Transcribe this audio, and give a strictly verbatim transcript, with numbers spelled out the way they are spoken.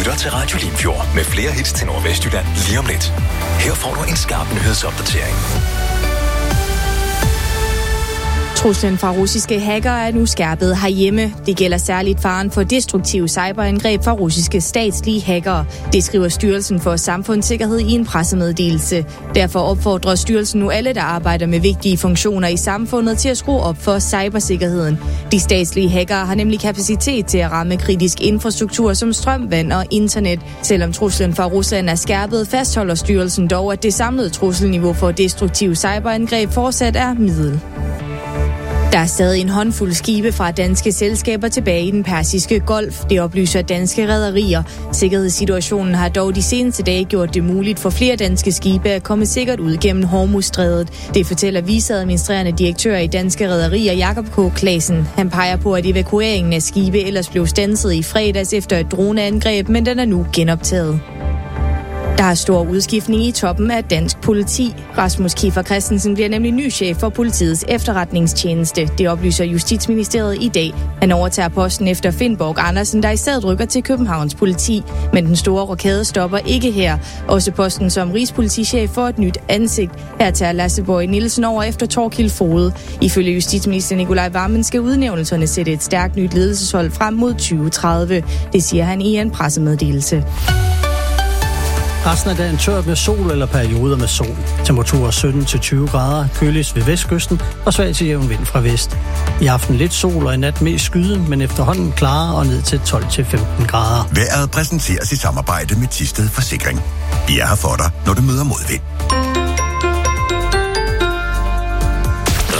lytter til Radio Limfjord med flere hits til Nordvestjylland lige om lidt. Her får du en skarp nyhedsopdatering. Truslen fra russiske hackere er nu skærpet herhjemme. Det gælder særligt faren for destruktive cyberangreb fra russiske statslige hackere. Det skriver Styrelsen for Samfundssikkerhed i en pressemeddelelse. Derfor opfordrer styrelsen nu alle, der arbejder med vigtige funktioner i samfundet, til at skrue op for cybersikkerheden. De statslige hackere har nemlig kapacitet til at ramme kritisk infrastruktur som strøm, vand og internet. Selvom truslen fra Rusland er skærpet, fastholder styrelsen dog, at det samlede trusselniveau for destruktive cyberangreb fortsat er middel. Der er stadig en håndfuld skibe fra danske selskaber tilbage i den persiske golf. Det oplyser danske rederier. Sikkerhedssituationen har dog de seneste dage gjort det muligt for flere danske skibe at komme sikkert ud gennem Hormuzstrædet. Det fortæller viceadministrerende direktør i Danske Rederier Jakob K. Claesen. Han peger på, at evakueringen af skibe ellers blev standset i fredags efter et droneangreb, men den er nu genoptaget. Der er stor udskiftning i toppen af dansk politi. Rasmus Kiefer Christensen bliver nemlig ny chef for politiets efterretningstjeneste. Det oplyser Justitsministeriet i dag. Han overtager posten efter Finn Borg Andersen, der i stedet rykker til Københavns politi. Men den store rokade stopper ikke her. Også posten som rigspolitichef får et nyt ansigt. Her tager Lasse Boje Nielsen over efter Thorkild Foged. Ifølge justitsminister Nikolaj Wammen skal udnævnelserne sætte et stærkt nyt ledelseshold frem mod tyve tredive. Det siger han i en pressemeddelelse. Resten af dagen tørt med sol eller perioder med sol. Temperaturer sytten til tyve grader, køligst ved vestkysten og svag til jævn vind fra vest. I aften lidt sol og i nat mest skyde, men efterhånden klarere og ned til tolv til femten grader. Vejret præsenteres i samarbejde med Thisted Forsikring. Vi er her for dig, når du møder modvind.